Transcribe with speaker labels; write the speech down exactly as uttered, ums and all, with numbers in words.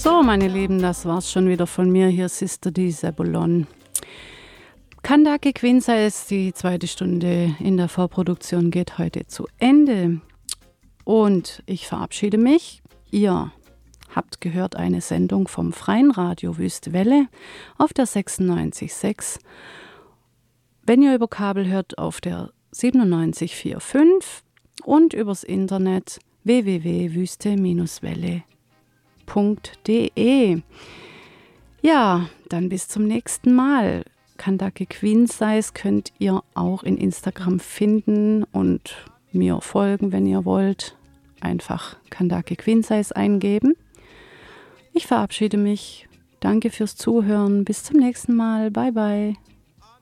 Speaker 1: So, meine Lieben, das war's schon wieder von mir. Hier Sister Di Sebulon. Kandake Quinsize, die zweite Stunde in der Vorproduktion geht heute zu Ende. Und ich verabschiede mich. Ihr habt gehört eine Sendung vom Freien Radio Wüstewelle auf der sechsundneunzig Komma sechs. Wenn ihr über Kabel hört, auf der siebenundneunzig Komma vier fünf und übers Internet w w w punkt wüste welle punkt de. Ja, dann bis zum nächsten Mal. Kandake Quinsize könnt ihr auch in Instagram finden und mir folgen, wenn ihr wollt. Einfach Kandake Quinsize eingeben. Ich verabschiede mich. Danke fürs Zuhören. Bis zum nächsten Mal. Bye, bye.